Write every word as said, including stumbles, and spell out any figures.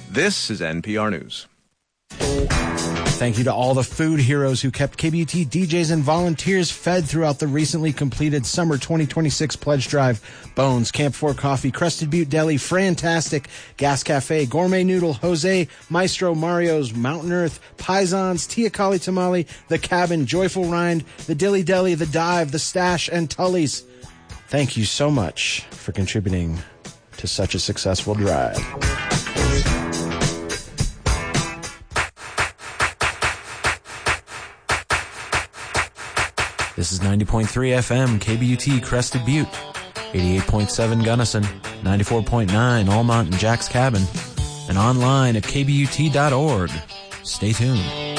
This is N P R News. Thank you to all the food heroes who kept K B U T D Js and volunteers fed throughout the recently completed Summer twenty twenty-six Pledge Drive. Bones, Camp four Coffee, Crusted Butte Deli, Frantastic, Gas Cafe, Gourmet Noodle, Jose, Maestro, Mario's, Mountain Earth, Paisans, Tia Kali Tamale, The Cabin, Joyful Rind, The Dilly Deli, The Dive, The Stash, and Tully's. Thank you so much for contributing to such a successful drive. This is ninety point three F M, K B U T, Crested Butte, eighty-eight point seven Gunnison, ninety-four point nine Almont and Jack's Cabin, and online at K B U T dot org. Stay tuned.